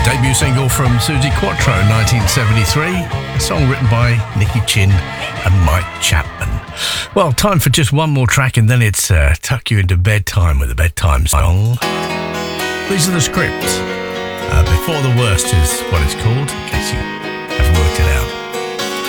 Debut single from Suzi Quatro, 1973. A song written by Nicky Chin and Mike Chapman. Well, time for just one more track and then it's tuck you into bedtime with a bedtime song. These are the scripts. Before the Worst is what it's called, in case you haven't worked it out.